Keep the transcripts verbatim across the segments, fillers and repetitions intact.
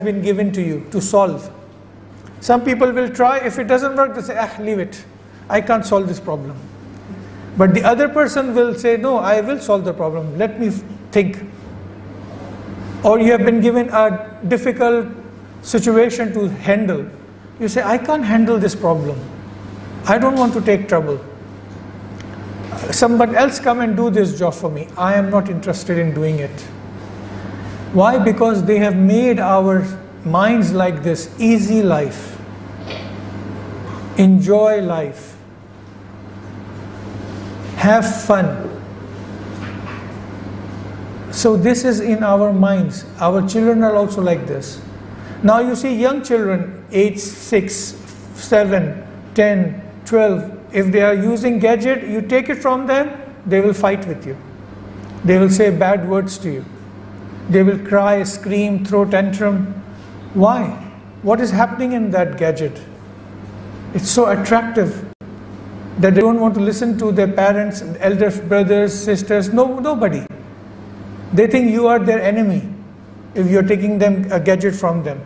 been given to you to solve. Some people will try, if it doesn't work, they say, ah, leave it. I can't solve this problem. But the other person will say, no, I will solve the problem. Let me think. Or you have been given a difficult situation to handle. You say, I can't handle this problem. I don't want to take trouble. Someone else come and do this job for me. I am not interested in doing it. Why? Because they have made our minds like this. Easy life. Enjoy life. Have fun. So this is in our minds. Our children are also like this. Now you see young children, age six, seven, ten, twelve, if they are using gadget, you take it from them, they will fight with you. They will say bad words to you. They will cry, scream, throw tantrum. Why? What is happening in that gadget? It's so attractive that they don't want to listen to their parents, elder brothers, sisters, no, nobody. They think you are their enemy if you're taking them a gadget from them.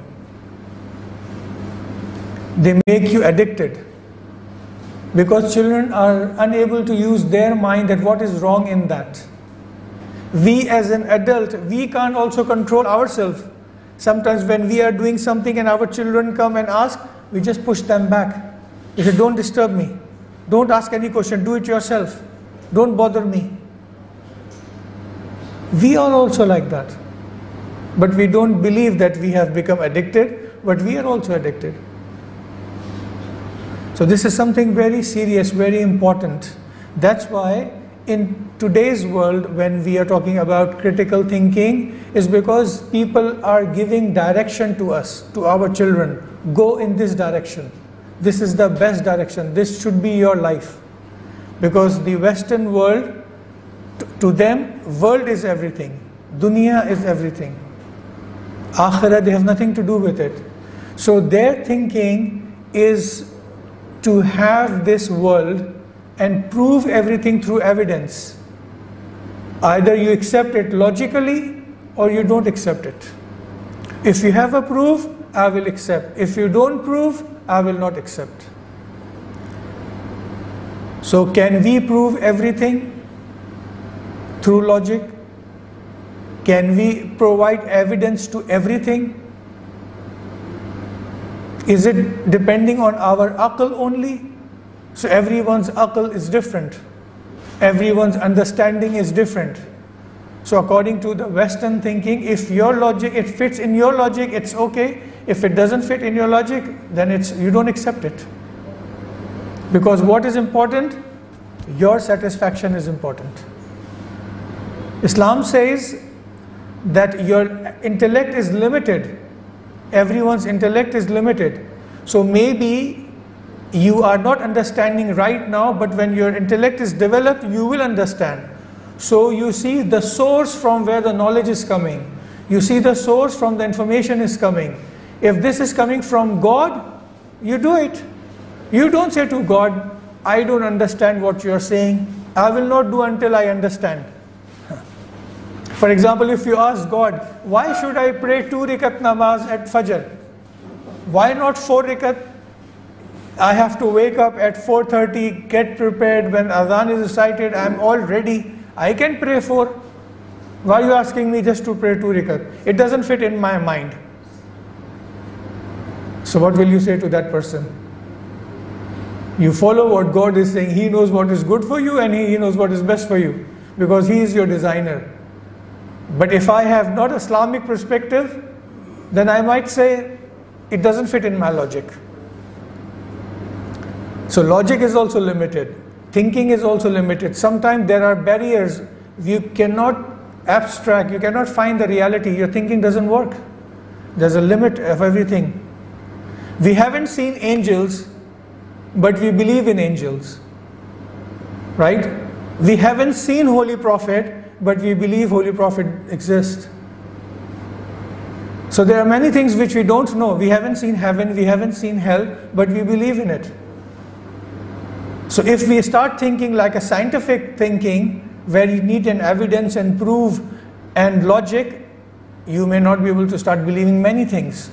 They make you addicted because children are unable to use their mind at what is wrong in that. We as an adult, we can't also control ourselves. Sometimes when we are doing something and our children come and ask, we just push them back. We say, don't disturb me. Don't ask any question. Do it yourself. Don't bother me. We are also like that. But we don't believe that we have become addicted, but we are also addicted. So this is something very serious, very important. That's why in today's world, when we are talking about critical thinking, is because people are giving direction to us, to our children. Go in this direction. This is the best direction. This should be your life. Because the Western world, to them, world is everything. Dunya is everything. Akhirah, they have nothing to do with it. So their thinking is to have this world and prove everything through evidence. Either you accept it logically or you don't accept it. If you have a proof, I will accept. If you don't prove, I will not accept. So can we prove everything through logic? Can we provide evidence to everything? Is it depending on our aql only? So everyone's aql is different. Everyone's understanding is different. So according to the Western thinking, if your logic, it fits in your logic, it's okay. If it doesn't fit in your logic, then it's you don't accept it. Because what is important? Your satisfaction is important. Islam says that your intellect is limited. Everyone's intellect is limited. So maybe you are not understanding right now, but when your intellect is developed, you will understand. So you see the source from where the knowledge is coming. You see the source from the information is coming. If this is coming from God, you do it. You don't say to God, I don't understand what you are saying. I will not do until I understand. For example, if you ask God, why should I pray two rakat namaz at Fajr? Why not four rakat? I have to wake up at four thirty, get prepared. When adhan is recited, I am all ready. I can pray four. Why are you asking me just to pray two rakat? It doesn't fit in my mind. So what will you say to that person? You follow what God is saying. He knows what is good for you and He, he knows what is best for you. Because He is your designer. But if I have not Islamic perspective, then I might say, it doesn't fit in my logic. So logic is also limited. Thinking is also limited. Sometimes there are barriers. You cannot abstract, you cannot find the reality. Your thinking doesn't work. There's a limit of everything. We haven't seen angels, but we believe in angels. Right? We haven't seen Holy Prophet, but we believe Holy Prophet exists. So there are many things which we don't know. We haven't seen heaven, we haven't seen hell, but we believe in it. So if we start thinking like a scientific thinking, where you need an evidence and proof and logic, you may not be able to start believing many things.